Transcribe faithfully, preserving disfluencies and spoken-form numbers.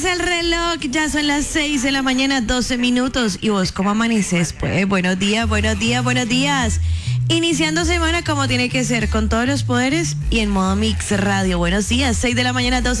El reloj, ya son las seis de la mañana, doce minutos. ¿Y vos cómo amaneces? Pues buenos días, buenos días, buenos días. Iniciando semana como tiene que ser, con todos los poderes y en modo Mix Radio. Buenos días, seis de la mañana, doce